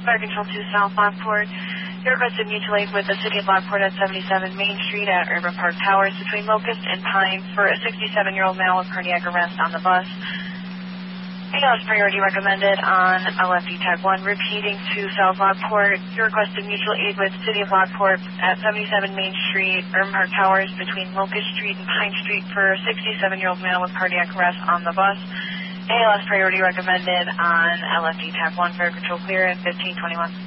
Fire Control 2 South Lockport. Your requested mutual aid with the City of Lockport at 77 Main Street at Urban Park Towers between Locust and Pine for a 67-year-old male with cardiac arrest on the bus. ALS priority recommended on LFD Tag 1, repeating to South Lockport. Your requested mutual aid with City of Lockport at 77 Main Street, Urban Park Towers between Locust Street and Pine Street for a 67-year-old male with cardiac arrest on the bus. ALS priority recommended on LFD Tag 1, Fire Control clear at 1521.